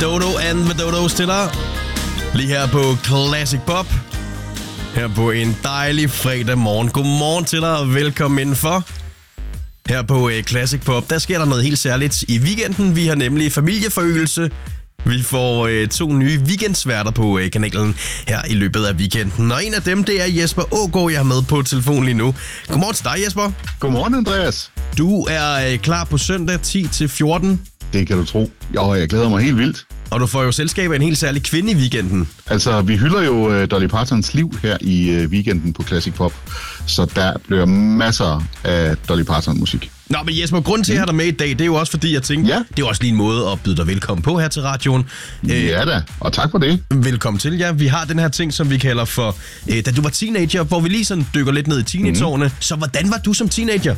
Dodo and the Dodos til dig. Lige her på Classic Pop. Her på en dejlig fredag morgen. Godmorgen til dig og velkommen indenfor. Her på Classic Pop, der sker der noget helt særligt i weekenden. Vi har nemlig familieforøgelse. Vi får 2 nye weekendsværter på kanalen her i løbet af weekenden. Og en af dem, det er Jesper Aagaard, jeg har med på telefonen lige nu. Godmorgen til dig, Jesper. Godmorgen, Andreas. Du er klar på søndag 10-14. Det kan du tro. Jo, jeg glæder mig helt vildt. Og du får jo selskab af en helt særlig kvinde i weekenden. Altså, vi hylder jo Dolly Partons liv her i weekenden på Classic Pop. Så der bliver masser af Dolly Parton-musik. Nå, men Jesper, grunden til at have dig med i dag, det er jo også fordi, jeg tænkte, det er også lige en måde at byde dig velkommen på her til radioen. Ja da, og tak for det. Velkommen til, ja. Vi har den her ting, som vi kalder for, da du var teenager, hvor vi lige sådan dykker lidt ned i teenageårene. Så hvordan var du som teenager?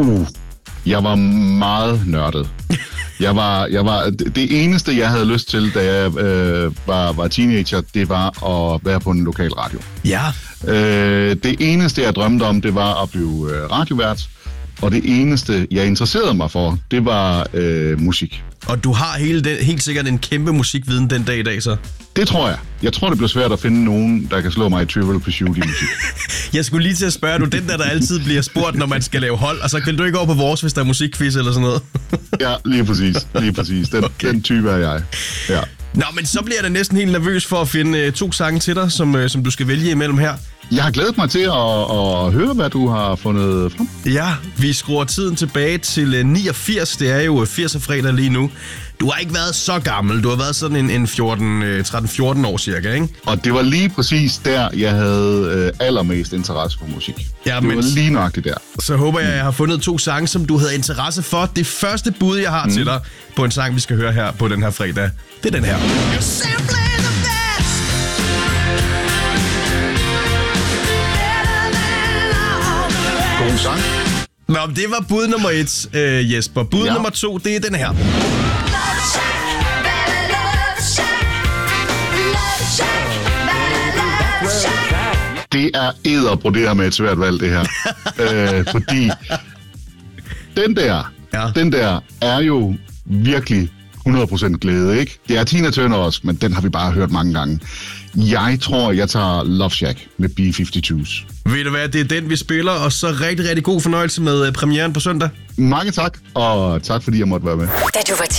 Jeg var meget nørdet. Jeg var det eneste, jeg havde lyst til, da jeg var teenager, det var at være på en lokal radio. Ja. Det eneste, jeg drømte om, det var at blive radiovært. Og det eneste, jeg interesserede mig for, det var musik. Og du har helt sikkert en kæmpe musikviden den dag i dag, så? Det tror jeg. Jeg tror, det bliver svært at finde nogen, der kan slå mig i Trivial Pursuit i musik. Jeg skulle lige til at spørge, du den der altid bliver spurgt, når man skal lave hold, og så vil du ikke over på vores, hvis der er musikquiz eller sådan noget? Ja, lige præcis. Den type er jeg. Ja. Nå, men så bliver jeg da næsten helt nervøs for at finde 2 sange til dig, som du skal vælge imellem her. Jeg har glædet mig til at høre, hvad du har fundet frem. Ja, vi skruer tiden tilbage til 89. Det er jo 80'er fredag lige nu. Du har ikke været så gammel. Du har været sådan en 13-14 år cirka, ikke? Og det var lige præcis der, jeg havde allermest interesse for musik. Ja, det var lige nøjagtigt der. Så håber jeg har fundet 2 sange, som du havde interesse for. Det første bud, jeg har til dig på en sang, vi skal høre her på den her fredag, det er den her. God sang. Nå, det var bud nummer 1, Jesper. Bud nummer 2, det er den her. Det er edderbrodere med et svært valg, det her. Fordi den der er jo virkelig 100% glæde, ikke? Det er Tina Turner også, men den har vi bare hørt mange gange. Jeg tror, jeg tager Love Shack med B-52's. Ved du hvad, det er den, vi spiller, og så rigtig, rigtig god fornøjelse med premieren på søndag. Mange tak, og tak fordi jeg måtte være med. Da du var